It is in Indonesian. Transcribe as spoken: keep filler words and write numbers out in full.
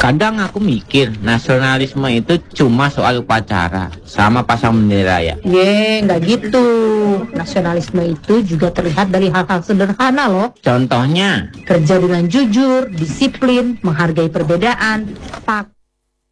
Kadang aku mikir nasionalisme itu cuma soal upacara sama pasang bendera ya. Ye, nggak gitu. Nasionalisme itu juga terlihat dari hal-hal sederhana loh. Contohnya, Kerja dengan jujur, disiplin, menghargai perbedaan, pak